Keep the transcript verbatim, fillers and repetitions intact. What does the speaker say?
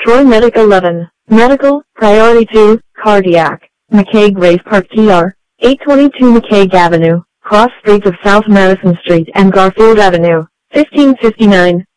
Troy Medic eleven. Medical, Priority two, Cardiac. McKay Grave Park T R, eight twenty-two McKay Avenue, cross streets of South Madison Street and Garfield Avenue, fifteen fifty-nine.